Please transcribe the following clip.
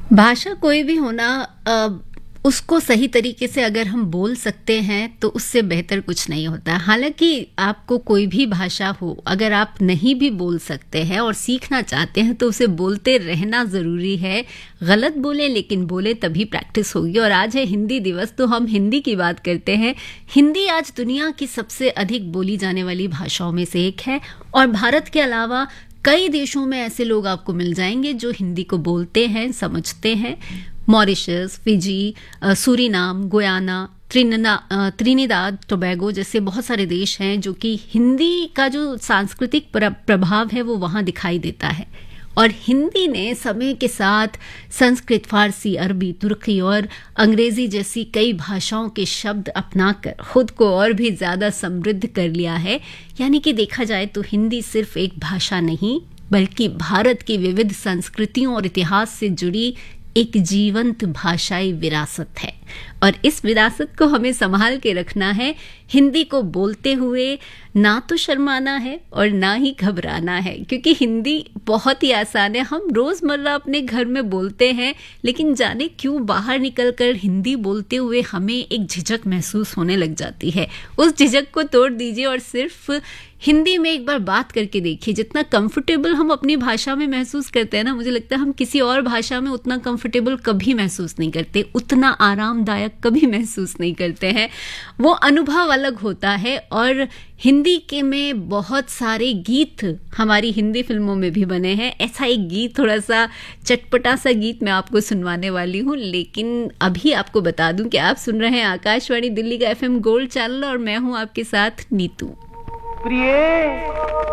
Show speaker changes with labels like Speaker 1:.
Speaker 1: भाषा कोई भी होना उसको सही तरीके से अगर हम बोल सकते हैं तो उससे बेहतर कुछ नहीं होता। हालांकि आपको कोई भी भाषा हो, अगर आप नहीं भी बोल सकते हैं और सीखना चाहते हैं तो उसे बोलते रहना ज़रूरी है। गलत बोले लेकिन बोले तभी प्रैक्टिस होगी। और आज है हिंदी दिवस तो हम हिंदी की बात करते हैं। हिंदी आज दुनिया की सबसे अधिक बोली जाने वाली भाषाओं में से एक है और भारत के अलावा कई देशों में ऐसे लोग आपको मिल जाएंगे जो हिंदी को बोलते हैं, समझते हैं। Mauritius, Fiji, Suriname, Guyana, Trinidad Tobago जैसे बहुत सारे देश हैं जो कि हिंदी का जो सांस्कृतिक प्रभाव है वो वहाँ दिखाई देता है। और हिंदी ने समय के साथ संस्कृत, फारसी, अरबी, तुर्की और अंग्रेजी जैसी कई भाषाओं के शब्द अपनाकर खुद को और भी ज़्यादा समृद्ध कर लिया है। यानी कि देखा जाए तो हिंदी सिर्फ एक भाषा नहीं बल्कि भारत की विविध संस्कृतियों और इतिहास से जुड़ी एक जीवंत भाषाई विरासत है और इस विरासत को हमें संभाल के रखना है। हिंदी को बोलते हुए ना तो शर्माना है और ना ही घबराना है, क्योंकि हिंदी बहुत ही आसान है। हम रोज़मर्रा अपने घर में बोलते हैं, लेकिन जाने क्यों बाहर निकलकर हिंदी बोलते हुए हमें एक झिझक महसूस होने लग जाती है। उस झिझक को तोड़ दीजिए और सिर्फ हिंदी में एक बार बात करके देखिए। जितना कंफर्टेबल हम अपनी भाषा में महसूस करते हैं ना, मुझे लगता है हम किसी और भाषा में उतना कंफर्टेबल कभी महसूस नहीं करते, उतना आरामदायक कभी महसूस नहीं करते हैं। वो अनुभव अलग होता है। और हिंदी के में बहुत सारे गीत हमारी हिंदी फिल्मों में भी बने हैं। ऐसा एक गीत, थोड़ा सा चटपटा सा गीत मैं आपको सुनवाने वाली हूँ, लेकिन अभी आपको बता दूं कि आप सुन रहे हैं आकाशवाणी दिल्ली का FM गोल्ड चैनल और मैं हूँ आपके साथ नीतू।
Speaker 2: प्रिय